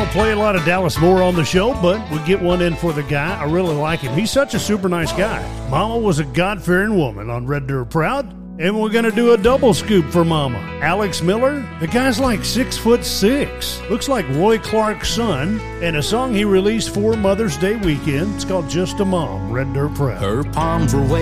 don't play a lot of Dallas Moore on the show, but we get one in for the guy. I really like him. He's such a super nice guy. Mama was a God-fearing woman on Red Dirt Proud. And we're going to do a double scoop for Mama. Alex Miller, the guy's like 6'6". Looks like Roy Clark's son. And a song he released for Mother's Day weekend. It's called Just a Mom, Red Dirt Proud. Her palms were